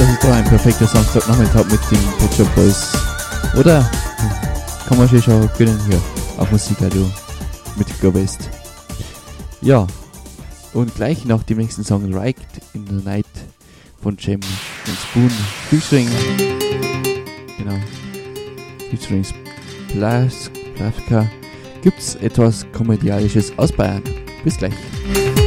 das ist doch ein perfekter Samstagnachmittag mit den Pet Shop Boys. Oder? Kann man sich schon gönnen hier auf Musikradio mit Go West. Ja, und gleich nach dem nächsten Song Right in the Night von Jem und Spoon featuring, genau, featuring Blaska, gibt's etwas Komödialisches aus Bayern. Bis gleich.